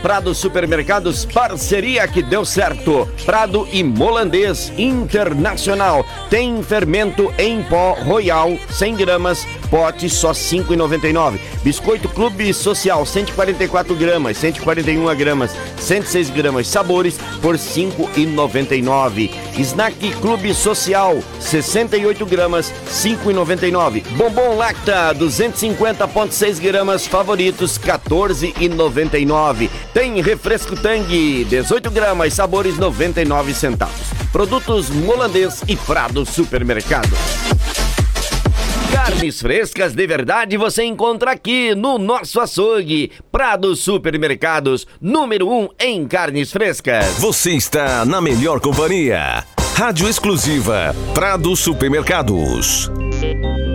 Prado Supermercados, parceria que deu certo. Prado e Molandês Internacional. Tem fermento em pó Royal, 100 gramas, pote só R$ 5,99. Biscoito Clube Social, 144 gramas, 141 gramas, 106 gramas, sabores por R$ 5,99. Snack Clube Social, 68 gramas, R$ 5,99. Bombom Lacta, 250,6 gramas, favoritos, R$ 14,99. Tem refresco Tang, 18 gramas, sabores 99 centavos. Produtos Molandês e Prado Supermercado. Carnes frescas de verdade você encontra aqui no nosso açougue. Prado Supermercados, número 1 em carnes frescas. Você está na melhor companhia. Rádio exclusiva Prado Supermercados.